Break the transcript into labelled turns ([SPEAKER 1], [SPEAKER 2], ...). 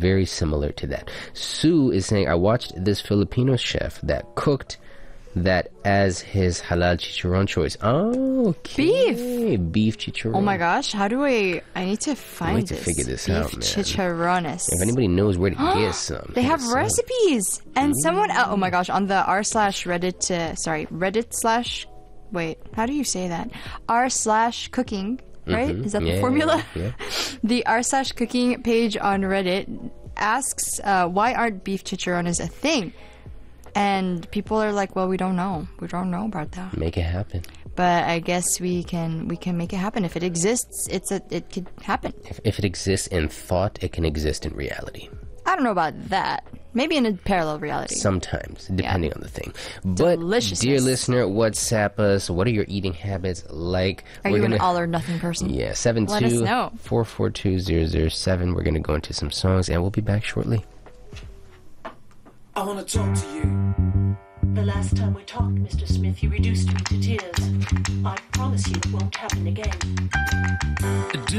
[SPEAKER 1] very similar to that. Sue is saying, I watched this Filipino chef that cooked that as his halal chicharron choice. Oh, okay. Beef chicharron.
[SPEAKER 2] Oh my gosh, how do I need to find
[SPEAKER 1] need to figure this out, man.
[SPEAKER 2] Beef chicharrones.
[SPEAKER 1] If anybody knows where to get some.
[SPEAKER 2] They have recipes. And someone, oh my gosh, on the Reddit wait, how do you say that? r/cooking, right? Is that the formula?
[SPEAKER 1] Yeah.
[SPEAKER 2] The r/cooking page on Reddit asks, why aren't beef chicharrones a thing? And people are like, well, we don't know. We don't know about that.
[SPEAKER 1] Make it happen.
[SPEAKER 2] But I guess we can make it happen. If it exists, it could happen.
[SPEAKER 1] If it exists in thought, it can exist in reality.
[SPEAKER 2] I don't know about that. Maybe in a parallel reality.
[SPEAKER 1] Sometimes, depending on the thing. But,
[SPEAKER 2] Deliciousness.
[SPEAKER 1] dear listener, WhatsApp us. What are your eating habits like?
[SPEAKER 2] Are you an all or nothing person?
[SPEAKER 1] Yeah,
[SPEAKER 2] Let us know.
[SPEAKER 1] 72442-007. We're going to go into some songs, and we'll be back shortly.
[SPEAKER 3] I want to talk to you.
[SPEAKER 4] The last time we talked, Mr. Smith, you reduced me to tears. I promise you it won't happen again.